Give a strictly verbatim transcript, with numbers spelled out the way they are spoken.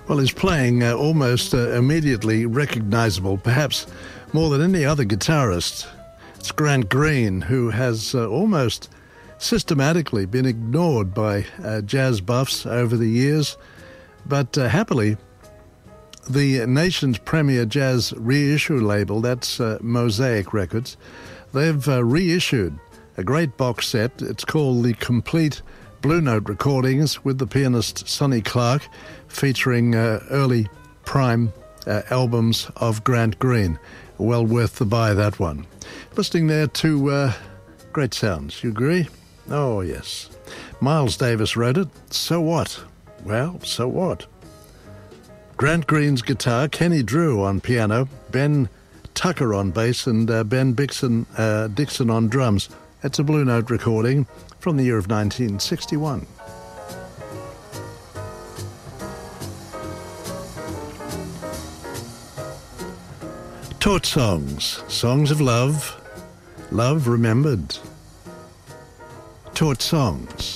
Well, his playing uh, almost uh, immediately recognizable, perhaps more than any other guitarist. It's Grant Green, who has uh, almost systematically been ignored by uh, jazz buffs over the years. But uh, happily, the nation's premier jazz reissue label, that's uh, Mosaic Records, they've uh, reissued a great box set. It's called the Complete Blue Note Recordings with the pianist Sonny Clark, featuring uh, early prime uh, albums of Grant Green. Well worth the buy, that one. Listening there to uh, great sounds, you agree? Oh, yes. Miles Davis wrote it. So what? Well, so what? Grant Green's guitar, Kenny Drew on piano, Ben Tucker on bass, and uh, Ben Dixon, uh, Dixon on drums. It's a Blue Note recording from the year of nineteen sixty-one. Taught songs, songs of love, love remembered. Taught songs.